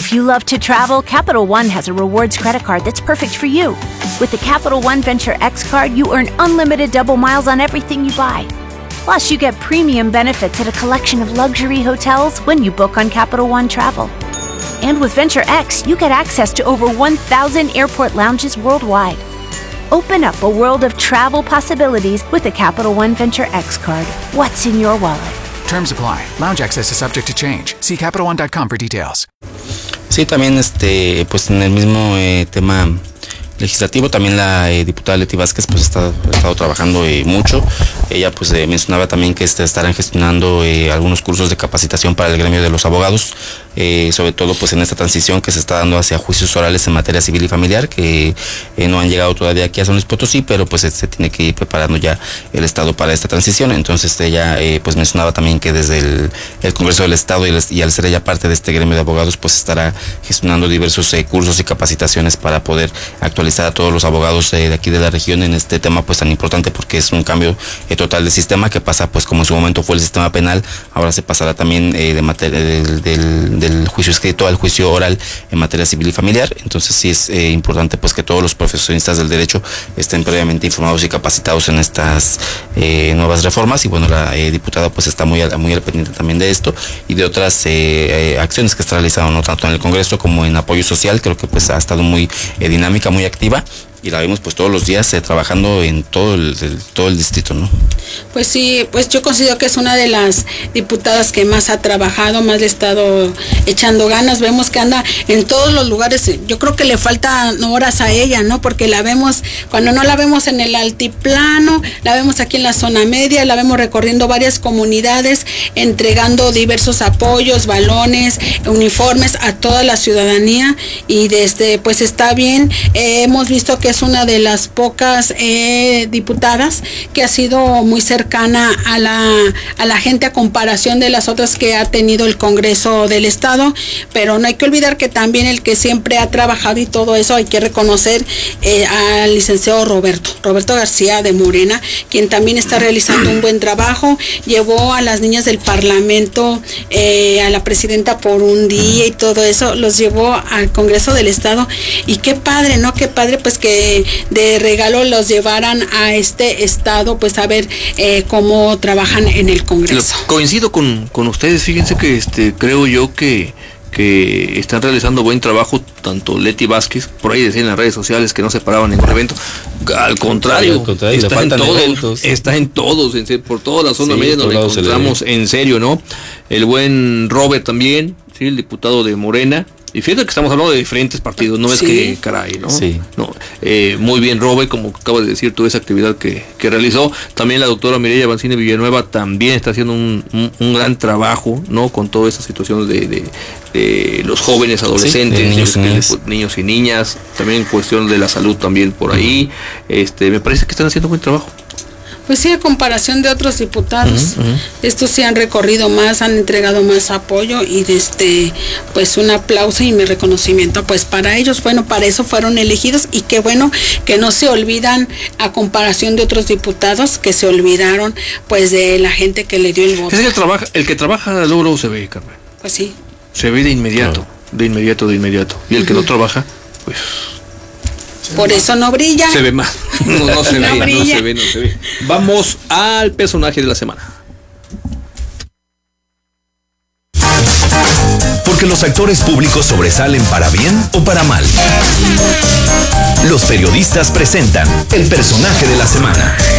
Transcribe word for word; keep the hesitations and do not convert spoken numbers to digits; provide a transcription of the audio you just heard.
If you love to travel, Capital One has a rewards credit card that's perfect for you. With the Capital One Venture X card, you earn unlimited double miles on everything you buy. Plus, you get premium benefits at a collection of luxury hotels when you book on Capital One Travel. And with Venture X, you get access to over one thousand airport lounges worldwide. Open up a world of travel possibilities with the Capital One Venture X card. What's in your wallet? Terms apply. Lounge access is subject to change. See Capital One dot com for details. Sí, también este, pues en el mismo eh, tema legislativo, también la eh, diputada Leti Vázquez pues está, ha estado trabajando eh, mucho. Ella pues eh, mencionaba también que este, estarán gestionando eh, algunos cursos de capacitación para el gremio de los abogados, eh, sobre todo pues en esta transición que se está dando hacia juicios orales en materia civil y familiar, que eh, no han llegado todavía aquí a San Luis Potosí, pero pues se tiene que ir preparando ya el Estado para esta transición. Entonces ella eh, pues mencionaba también que desde el, el Congreso del Estado y, el, y al ser ella parte de este gremio de abogados pues estará gestionando diversos eh, cursos y capacitaciones para poder actualizar a todos los abogados eh, de aquí de la región en este tema pues tan importante, porque es un cambio eh, total de sistema que pasa pues como en su momento fue el sistema penal, ahora se pasará también eh, de materia, del, del, del juicio escrito al juicio oral en materia civil y familiar. Entonces sí es eh, importante pues que todos los profesionistas del derecho estén previamente informados y capacitados en estas eh, nuevas reformas, y bueno, la eh, diputada pues está muy al, muy al pendiente también de esto y de otras eh, eh, acciones que está realizando, no tanto en el Congreso como en apoyo social. Creo que pues ha estado muy eh, dinámica, muy activa, y la vemos pues todos los días eh, trabajando en todo el, el, todo el distrito, ¿no? Pues sí, pues yo considero que es una de las diputadas que más ha trabajado, más le ha estado echando ganas. Vemos que anda en todos los lugares. Yo creo que le faltan horas a ella, ¿no? Porque la vemos, cuando no la vemos en el altiplano, la vemos aquí en la zona media, la vemos recorriendo varias comunidades, entregando diversos apoyos, balones, uniformes a toda la ciudadanía, y desde, pues está bien. Eh, hemos visto que es una de las pocas eh, diputadas que ha sido muy cercana a la, a la gente a comparación de las otras que ha tenido el Congreso del Estado, pero no hay que olvidar que también el que siempre ha trabajado y todo eso hay que reconocer eh, al licenciado Roberto, Roberto García de Morena, quien también está realizando un buen trabajo. Llevó a las niñas del Parlamento, eh, a la presidenta por un día y todo eso, los llevó al Congreso del Estado, y qué padre, ¿no? Qué padre pues que de regalo los llevaran a este estado, pues a ver eh, cómo trabajan en el Congreso. Lo, coincido con, con ustedes, fíjense que este creo yo que que están realizando buen trabajo, tanto Leti Vázquez, por ahí decían en las redes sociales que no se paraban en ningún evento, al contrario, Al contrario está, en todos, eventos. está en todos, en, por toda la zona Sí, media nos todos encontramos en serio, ¿no? El buen Robert también, sí, el diputado de Morena. Y fíjate que estamos hablando de diferentes partidos, no es Sí. que caray, ¿no? Sí. No, eh, muy bien, Robert, como acaba de decir, toda esa actividad que, que realizó. También la doctora Mireya Bancini Villanueva también está haciendo un, un, un gran trabajo, ¿no? Con toda esa situación de, de, de los jóvenes, adolescentes, Sí, niños, y niñas. niños y niñas, también cuestión de la salud también por ahí. Este, me parece que están haciendo buen trabajo. Pues sí, a comparación de otros diputados, Uh-huh, uh-huh. estos sí han recorrido más, han entregado más apoyo, y desde pues un aplauso y mi reconocimiento pues para ellos. Bueno, para eso fueron elegidos, y qué bueno que no se olvidan a comparación de otros diputados que se olvidaron pues de la gente que le dio el voto. Es el, que trabaja, el que trabaja luego, luego se ve, Carmen. Pues sí. Se ve de inmediato, Claro. de inmediato, de inmediato. Y el uh-huh. que no trabaja, pues... Por eso no brilla. Se ve más. No, no se No ve, no brilla. se ve, no se ve. Vamos al personaje de la semana. Porque los actores públicos sobresalen para bien o para mal. Los periodistas presentan el personaje de la semana.